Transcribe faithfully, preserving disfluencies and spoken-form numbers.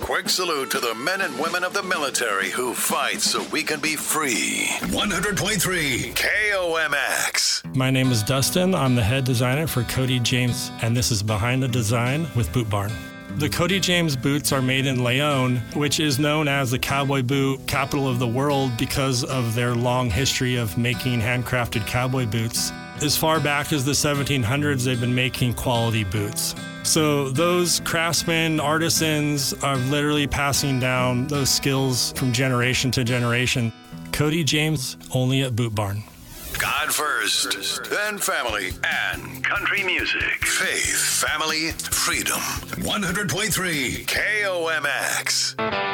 quick salute to the men and women of the military who fight so we can be free. one hundred point three K O M X. My name is Dustin. I'm the head designer for Cody James, and this is Behind the Design with Boot Barn. The Cody James boots are made in Leon, which is known as the cowboy boot capital of the world because of their long history of making handcrafted cowboy boots. As far back as the seventeen hundreds, they've been making quality boots. So those craftsmen, artisans are literally passing down those skills from generation to generation. Cody James, only at Boot Barn. God first, then family, and country music. Faith, family, freedom. one hundred point three K O M X.